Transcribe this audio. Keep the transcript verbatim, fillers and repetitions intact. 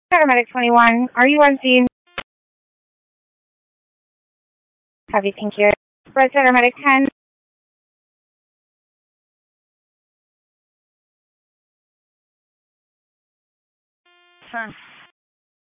Paramedic twenty-one, are you on scene? Copy, thank you. Red Paramedic ten. Sir.